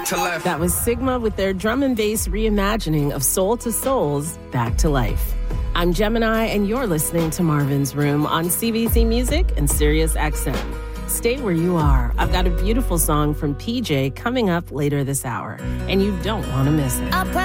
to Life. That was Sigma with their drum and bass reimagining of Soul to Soul's Back to Life. I'm Gemini, and you're listening to Marvin's Room on CBC Music and Sirius XM. Stay where you are. I've got a beautiful song from PJ coming up later this hour, and you don't want to miss it.